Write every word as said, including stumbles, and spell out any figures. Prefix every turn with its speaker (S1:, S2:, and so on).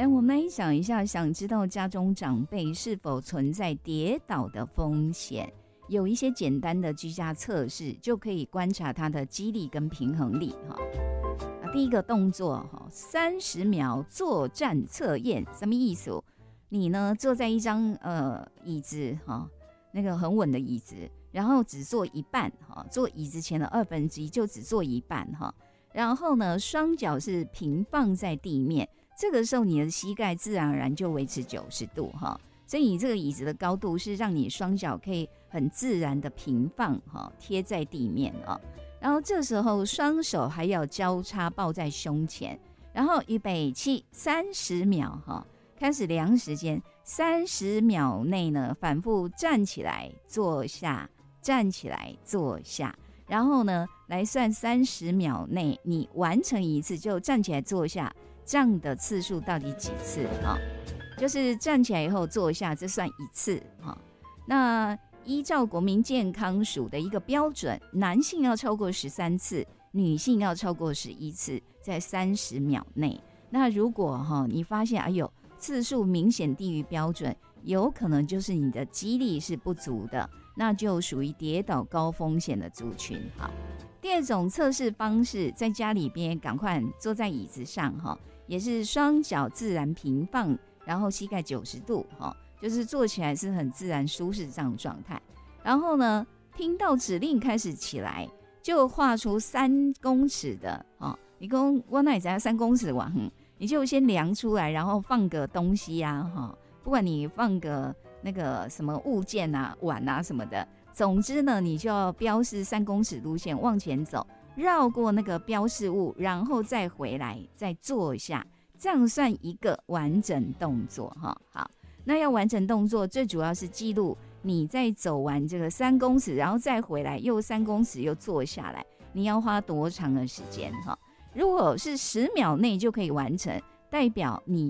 S1: 来，我们来想一下，想知道家中长辈是否存在跌倒的风险，有一些简单的居家测试就可以观察他的肌力跟平衡力哈。第一个动作哈，三十秒坐站测验，什么意思？你呢坐在一张呃椅子哈，那个很稳的椅子，然后只坐一半哈，坐椅子前的二分之一就只坐一半哈。然后呢，双脚是平放在地面，这个时候你的膝盖自然而然就维持九十度哈。所以你这个椅子的高度是让你双脚可以很自然的平放哈，贴在地面啊。然后这时候双手还要交叉抱在胸前，然后预备起，三十秒哈，开始量时间，三十秒内呢反复站起来坐下，站起来坐下。然后呢，来算三十秒内你完成一次就站起来坐下，这样的次数到底几次啊？就是站起来以后坐下，这算一次啊。那依照国民健康署的一个标准，男性要超过十三次，女性要超过十一次，在三十秒内。那如果哈你发现哎呦次数明显低于标准，有可能就是你的肌力是不足的，那就属于跌倒高风险的族群。好，第二种测试方式，在家里边赶快坐在椅子上哈，也是双脚自然平放，然后膝盖九十度哈，就是坐起来是很自然舒适这样的状态。然后呢，听到指令开始起来，就画出三公尺的哦，你跟我哪在三公尺往，你就先量出来，然后放个东西啊哈。不管你放个那个什么物件啊、碗啊什么的，总之呢，你就要标示三公尺路线往前走，绕过那个标示物，然后再回来，再做一下，这样算一个完整动作哈。好，那要完整动作，最主要是记录你在走完这个三公尺，然后再回来又三公尺又坐下来，你要花多长的时间哈？如果是十秒内就可以完成，代表你